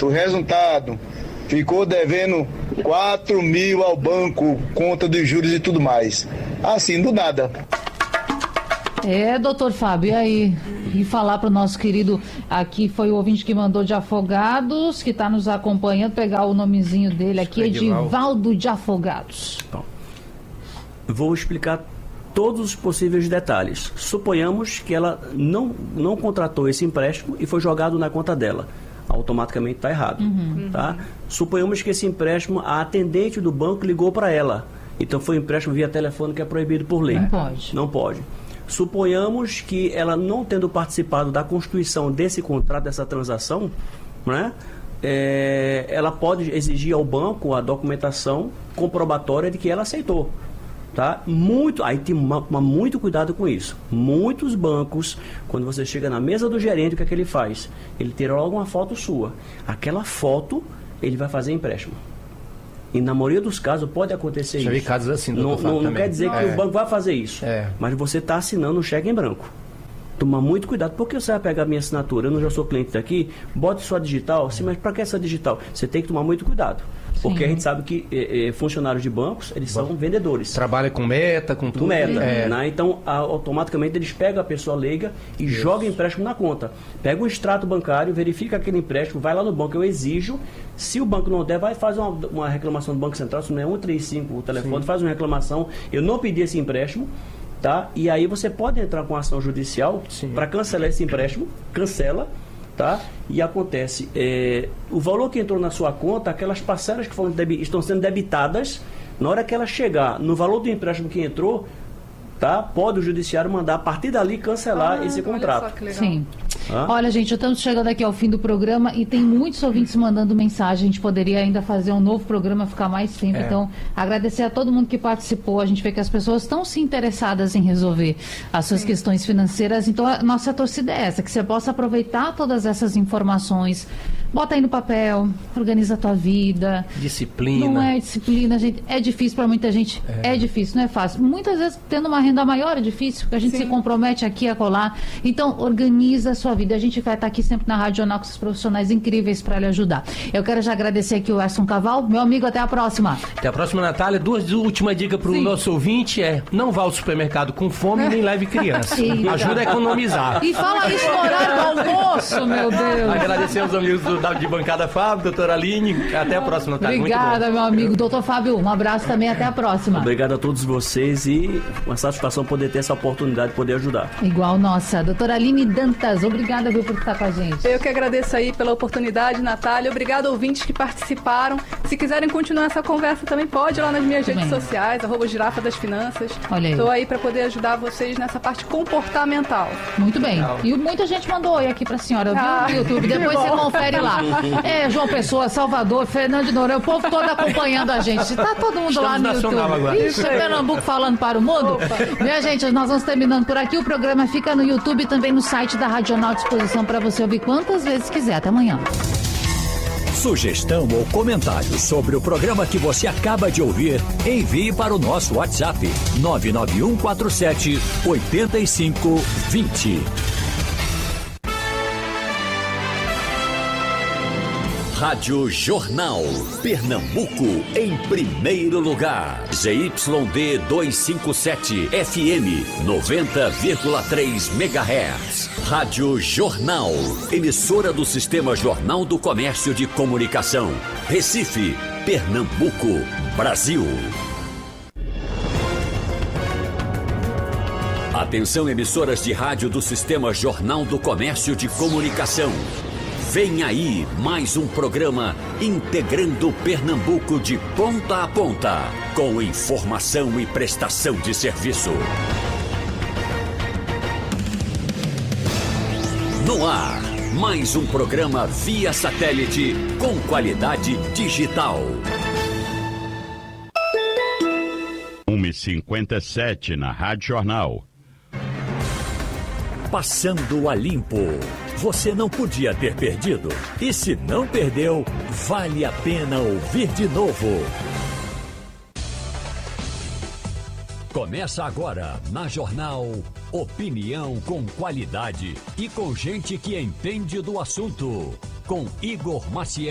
O resultado, ficou devendo 4 mil ao banco, conta dos juros e tudo mais. Assim, do nada. Doutor Fábio, e aí? E falar para o nosso querido, aqui foi o ouvinte que mandou de Afogados, que está nos acompanhando, pegar o nomezinho dele aqui, Edivaldo de Afogados. Bom, vou explicar todos os possíveis detalhes. Suponhamos que ela não contratou esse empréstimo e foi jogado na conta dela. Automaticamente está errado. Tá? Suponhamos que esse empréstimo, a atendente do banco ligou para ela. Então foi um empréstimo via telefone que é proibido por lei. Não pode. Não pode. Suponhamos que ela, não tendo participado da constituição desse contrato, dessa transação, né, ela pode exigir ao banco a documentação comprobatória de que ela aceitou. Tá? Aí tem muito cuidado com isso. Muitos bancos, quando você chega na mesa do gerente, o que é que ele faz? Ele tira logo uma foto sua. Aquela foto, ele vai fazer empréstimo. E na maioria dos casos pode acontecer isso. Já vi casos assim, não quer dizer que o banco vai fazer isso. Mas você está assinando um cheque em branco. Toma muito cuidado. Por que você vai pegar a minha assinatura? Eu não já sou cliente daqui. Bote sua digital. Sim, mas para que essa digital? Você tem que tomar muito cuidado. Porque a gente sabe que funcionários de bancos, eles são vendedores. Trabalha com meta, com tudo. Com meta. Né? Então, automaticamente, eles pegam a pessoa leiga e jogam empréstimo na conta. Pega o extrato bancário, verifica aquele empréstimo, vai lá no banco, eu exijo. Se o banco não der, vai fazer uma reclamação do Banco Central, se não é 135 o telefone, faz uma reclamação. Eu não pedi esse empréstimo. Tá? E aí você pode entrar com ação judicial para cancelar esse empréstimo, cancela, tá? E acontece, o valor que entrou na sua conta, aquelas parcelas que estão sendo debitadas, na hora que ela chegar no valor do empréstimo que entrou, tá? Pode o judiciário mandar a partir dali cancelar esse contrato. Olha só que legal. Sim. Olha, gente, estamos chegando aqui ao fim do programa e tem muitos ouvintes mandando mensagem. A gente poderia ainda fazer um novo programa, ficar mais tempo. Então, agradecer a todo mundo que participou. A gente vê que as pessoas estão se interessadas em resolver as suas questões financeiras. Então, a nossa torcida é essa, que você possa aproveitar todas essas informações. Bota aí no papel, organiza a tua vida. Disciplina. Não é disciplina, gente. É difícil para muita gente. É difícil, não é fácil. Muitas vezes, tendo uma renda maior é difícil, porque a gente se compromete aqui a colar. Então, organiza a sua vida. A gente vai estar aqui sempre na Rádio Jornal com esses profissionais incríveis para lhe ajudar. Eu quero já agradecer aqui o Erson Caval. Meu amigo, até a próxima. Até a próxima, Natália. Duas últimas dicas para o nosso ouvinte não vá ao supermercado com fome nem leve criança. Ajuda a economizar. E fala isso no horário do almoço, meu Deus. Agradecer aos amigos de bancada Fábio, doutora Aline. Até a próxima, Natália. Obrigada, meu amigo. Doutor Fábio, um abraço também. Até a próxima. Obrigado a todos vocês e uma satisfação poder ter essa oportunidade de poder ajudar. Igual nossa. Doutora Aline Dantas, obrigada, viu, por estar com a gente. Eu que agradeço aí pela oportunidade, Natália. Obrigado, ouvintes que participaram. Se quiserem continuar essa conversa também, pode ir lá nas minhas redes sociais, @Girafa das Finanças. Olha aí. Estou aí para poder ajudar vocês nessa parte comportamental. Muito bem. E muita gente mandou oi aqui pra senhora, viu, no YouTube. Depois você confere lá. João Pessoa, Salvador, Fernando de Noronha, o povo todo acompanhando a gente. Tá todo mundo lá no YouTube. Isso, Pernambuco falando para o mundo. Minha gente, nós vamos terminando por aqui. O programa fica no YouTube e também no site da Rádio Jornal à disposição para você ouvir quantas vezes quiser. Até amanhã. Sugestão ou comentário sobre o programa que você acaba de ouvir, envie para o nosso WhatsApp 99147 8520. Rádio Jornal, Pernambuco em primeiro lugar. ZYD 257 FM 90,3 MHz. Rádio Jornal, emissora do Sistema Jornal do Comércio de Comunicação. Recife, Pernambuco, Brasil. Atenção, emissoras de rádio do Sistema Jornal do Comércio de Comunicação. Vem aí mais um programa integrando Pernambuco de ponta a ponta, com informação e prestação de serviço. No ar, mais um programa via satélite com qualidade digital. 1h57 na Rádio Jornal. Passando a limpo. Você não podia ter perdido. E se não perdeu, vale a pena ouvir de novo. Começa agora, na Jornal, opinião com qualidade e com gente que entende do assunto. Com Igor Maciel.